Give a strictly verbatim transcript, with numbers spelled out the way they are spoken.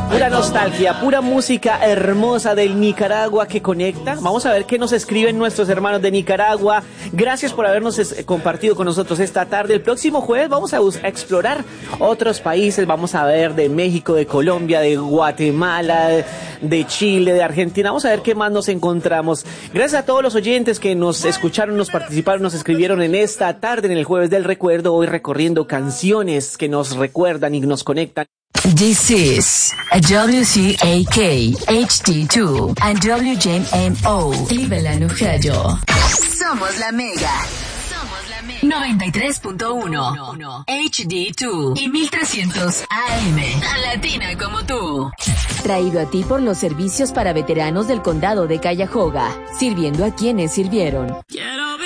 Pura nostalgia, pura música hermosa del Nicaragua que conecta. Vamos a ver qué nos escriben nuestros hermanos de Nicaragua. Gracias por habernos es- compartido con nosotros esta tarde. El próximo jueves vamos a, bus- a explorar otros países. Vamos a ver de México, de Colombia, de Guatemala, de, de Chile, de Argentina. Vamos a ver qué más nos encontramos. Gracias a todos los oyentes que nos escucharon, nos participaron, nos escribieron en esta tarde, en el Jueves del Recuerdo, hoy recorriendo canciones que nos recuerdan y nos conectan. This is a W C A K H D two and W J M O Cleveland, Ohio. Somos la Mega. Somos la Mega. noventa y tres punto uno H D dos y mil trescientos A M. Tan latina como tú. Traído a ti por los servicios para veteranos del condado de Cuyahoga, sirviendo a quienes sirvieron.